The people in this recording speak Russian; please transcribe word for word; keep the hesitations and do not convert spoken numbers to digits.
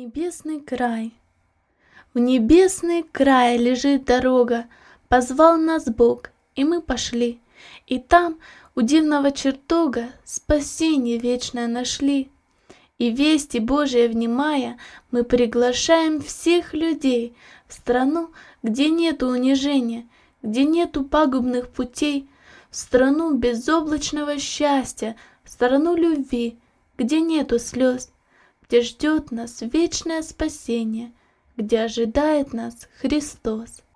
Небесный край. В небесный край лежит дорога, позвал нас Бог, и мы пошли. И там, у дивного чертога, спасение вечное нашли. И вести Божие внимая, мы приглашаем всех людей в страну, где нету унижения, где нету пагубных путей, в страну безоблачного счастья, в страну любви, где нету слез, где ждет нас вечное спасение, где ожидает нас Христос.